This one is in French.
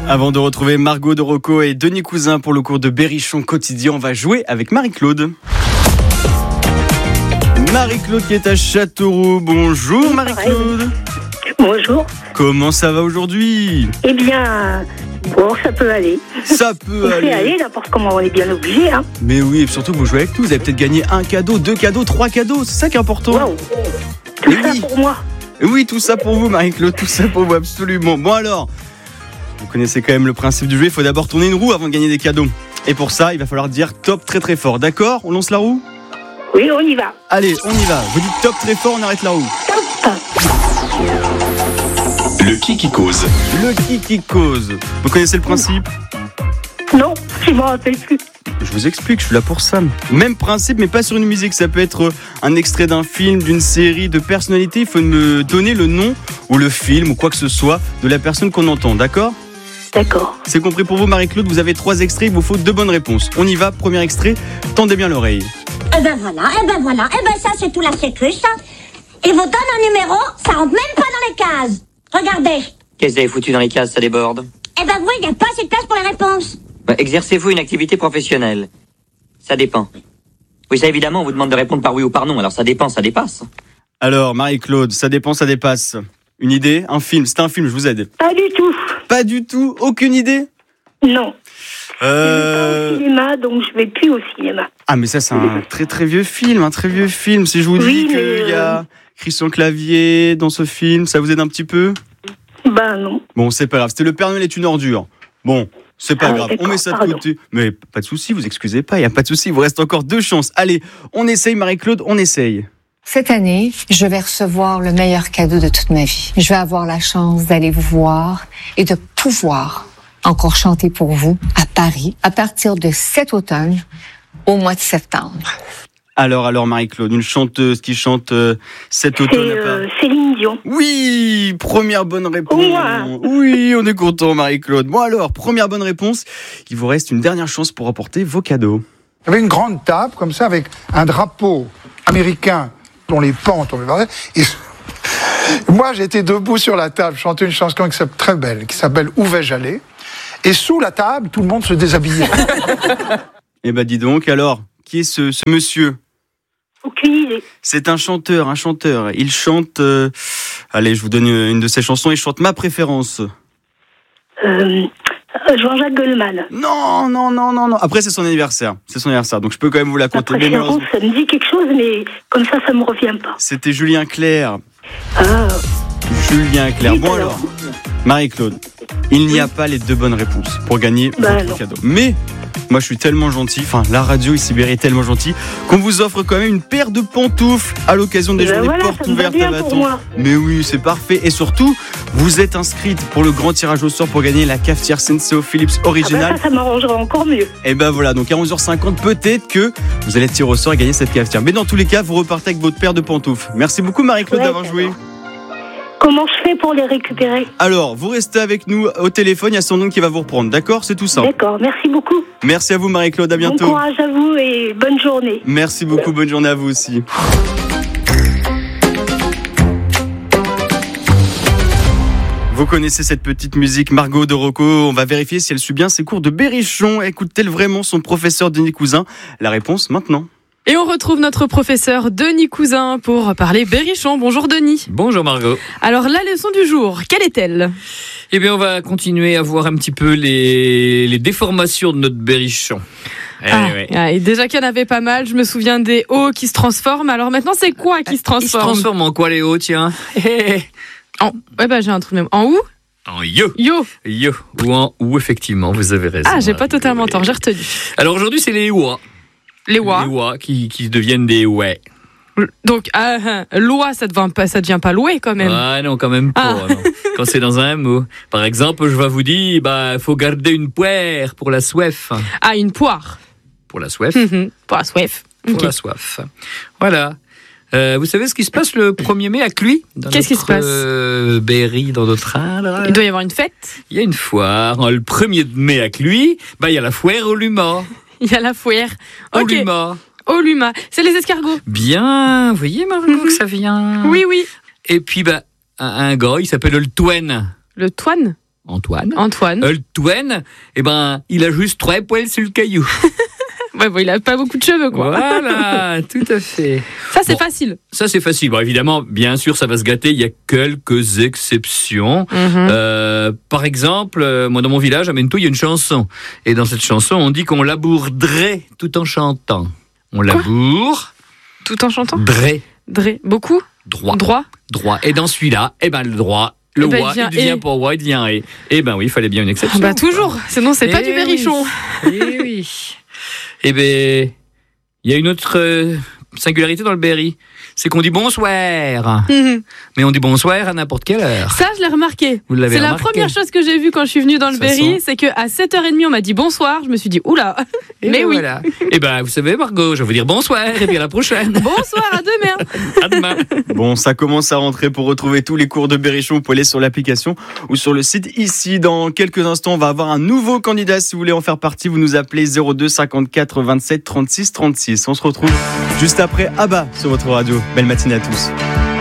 Avant de retrouver Margot de Rocco et Denis Cousin pour le cours de Berrichon quotidien, on va jouer avec Marie-Claude. Marie-Claude qui est à Châteauroux. Bonjour Marie-Claude. Bonjour. Comment ça va aujourd'hui ? Eh bien, bon, ça peut aller. Ça peut aller. On fait aller, n'importe comment, on est bien obligé. Hein. Mais oui, et surtout vous jouez avec nous, vous avez peut-être gagné 1 cadeau, 2 cadeaux, 3 cadeaux, c'est ça qui est important. Wow. Tout ça pour moi. Oui, tout ça pour vous Marie-Claude, tout ça pour vous, absolument. Bon alors, vous connaissez quand même le principe du jeu, il faut d'abord tourner une roue avant de gagner des cadeaux. Et pour ça, il va falloir dire top très très fort, d'accord ? On lance la roue ? Oui, on y va. Allez, on y va. Vous dites top très fort, on arrête la roue. Top. Le qui cause. Le qui cause. Vous connaissez le principe ? Non, je ne me rappelle plus. Je vous explique, je suis là pour ça. Même principe, mais pas sur une musique. Ça peut être un extrait d'un film, d'une série, de personnalité. Il faut me donner le nom ou le film ou quoi que ce soit de la personne qu'on entend, d'accord ? D'accord. C'est compris pour vous, Marie-Claude. Vous avez 3 extraits, il vous faut 2 bonnes réponses. On y va, premier extrait. Tendez bien l'oreille. Eh ben voilà. Ça c'est tout la sécu, ça. Il vous donne un numéro, ça rentre même pas dans les cases. Regardez. Qu'est-ce que vous avez foutu dans les cases, ça déborde ? Eh ben oui, il n'y a pas assez de place pour les réponses. Exercez-vous une activité professionnelle ? Ça dépend. Oui, ça évidemment, on vous demande de répondre par oui ou par non, alors ça dépend, ça dépasse. Alors, Marie-Claude, ça dépend, ça dépasse. Une idée ? Un film ? C'est un film, je vous aide. Pas du tout. Pas du tout ? Aucune idée ? Non. Je vais pas au cinéma, donc je vais plus au cinéma. Ah, mais ça, c'est un très très vieux film, un très vieux film. Si je vous dis qu'il y a Christian Clavier dans ce film, ça vous aide un petit peu ? Ben non. Bon, c'est pas grave. C'était Le Père Noël est une ordure. Bon, c'est pas grave. On met ça de pardon. côté. Mais pas de souci, vous excusez pas, il y a pas de souci. Il vous reste encore 2 chances. Allez, on essaye, Marie-Claude, on essaye. Cette année, je vais recevoir le meilleur cadeau de toute ma vie. Je vais avoir la chance d'aller vous voir et de pouvoir encore chanter pour vous à Paris à partir de cet automne au mois de septembre. Alors, Marie-Claude, une chanteuse qui chante cet automne à Paris. Céline Dion. Oui, première bonne réponse. Ouais. Oui, on est content, Marie-Claude. Bon alors, première bonne réponse. Il vous reste une dernière chance pour remporter vos cadeaux. Il y avait une grande table comme ça avec un drapeau américain dont les pans tombaient par terre. Et moi, j'étais debout sur la table, chantais une chanson très belle qui s'appelle Où vais-je aller ? Et sous la table, tout le monde se déshabillait. Eh ben dis donc, alors, qui est ce monsieur ? Aucune idée. C'est un chanteur. Il chante... Allez, je vous donne une de ses chansons. Il chante ma préférence. Jean-Jacques Goldman. Non. Après, c'est son anniversaire. Donc, je peux quand même vous la La compter. préférence, ça me dit quelque chose, mais comme ça me revient pas. C'était Julien Clerc. Ah. Julien Clerc. Oui, Bon alors, Marie-Claude, il n'y a pas les 2 bonnes réponses pour gagner votre cadeau. Mais... moi, je suis tellement gentil, la radio ici est tellement gentil qu'on vous offre quand même une paire de pantoufles à l'occasion des journées portes ouvertes à Vathon. Mais oui, c'est parfait. Et surtout, vous êtes inscrite pour le grand tirage au sort pour gagner la cafetière Senseo Philips originale. Ça m'arrangera encore mieux. Et ben voilà, donc à 11h50, peut-être que vous allez tirer au sort et gagner cette cafetière. Mais dans tous les cas, vous repartez avec votre paire de pantoufles. Merci beaucoup Marie-Claude d'avoir joué. Comment je fais pour les récupérer ? Alors, vous restez avec nous au téléphone, il y a Sandrine qui va vous reprendre, d'accord ? C'est tout simple. D'accord, merci beaucoup. Merci à vous Marie-Claude, à bientôt. Bon courage à vous et bonne journée. Merci beaucoup, bonne journée à vous aussi. Vous connaissez cette petite musique, Margot de Rocco. On va vérifier si elle suit bien ses cours de Berrichon. Écoute-t-elle vraiment son professeur Denis Cousin ? La réponse maintenant. Et on retrouve notre professeur Denis Cousin pour parler Berrichon. Bonjour Denis. Bonjour Margot. Alors la leçon du jour, quelle est-elle ? Eh bien on va continuer à voir un petit peu les déformations de notre Berrichon. Et déjà qu'il y en avait pas mal, je me souviens des hauts qui se transforment. Alors maintenant c'est quoi qui se transforme ? Ils se transforment en quoi les hauts, tiens ? J'ai un trou de mémoire. En où ? En yo. Ou en ou, effectivement, vous avez raison. Ah, j'ai pas totalement tort, j'ai retenu. Alors aujourd'hui c'est les oies. Les oies qui deviennent des ouais. Donc, loi, ça devient pas loué quand même. Ah non, quand même pas. Non. Quand c'est dans un mot. Par exemple, je vais vous dire, faut garder une poire pour la soif. Ah, une poire. Pour la soif. Pour la soif. Pour la soif. Voilà. Vous savez ce qui se passe le 1er mai à Cluis ? Qu'est-ce qui se passe ? Berry, dans notre Indre. Il doit y avoir une fête ? Il y a une foire. Le 1er mai à Cluis, il y a la foire au Luma. Il y a la foire. Au Luma. Au Luma. C'est les escargots. Bien, vous voyez Margot que ça vient. Oui. Et puis un gars, il s'appelle le Toine. Le Toine ? Antoine. Antoine, eh ben, il a juste 3 poils sur le caillou. Ouais, bon, il a pas beaucoup de cheveux, quoi. Voilà, tout à fait. Ça, c'est facile. Ça, c'est facile. Bon, évidemment, bien sûr, ça va se gâter. Il y a quelques exceptions. Par exemple, moi, dans mon village, à Mento, il y a une chanson. Et dans cette chanson, on dit qu'on labourderait tout en chantant. On laboure. Tout en chantant? Dré. Beaucoup? Droit. Et dans celui-là, eh ben, le droit. Le wa, il devient pas wa, il devient et. Eh ben oui, il fallait bien une exception. Bah, toujours. Sinon, c'est pas du berrichon. Eh oui. Eh ben, il y a une autre singularité dans le Berry, c'est qu'on dit bonsoir. Mais on dit bonsoir à n'importe quelle heure. Ça, je l'ai remarqué. Vous l'avez remarqué. La première chose que j'ai vue quand je suis venue dans le Berry, c'est qu'à 7h30, on m'a dit bonsoir. Je me suis dit, oula. Mais oui. Voilà. Eh ben, vous savez, Margot, je vais vous dire bonsoir et puis à la prochaine. Bonsoir, à demain. À demain. Bon, ça commence à rentrer. Pour retrouver tous les cours de Berrichon, vous pouvez aller sur l'application ou sur le site ici. Dans quelques instants, on va avoir un nouveau candidat. Si vous voulez en faire partie, vous nous appelez 02 54 27 36 36. On se retrouve juste après Abba sur votre radio. Belle matinée à tous.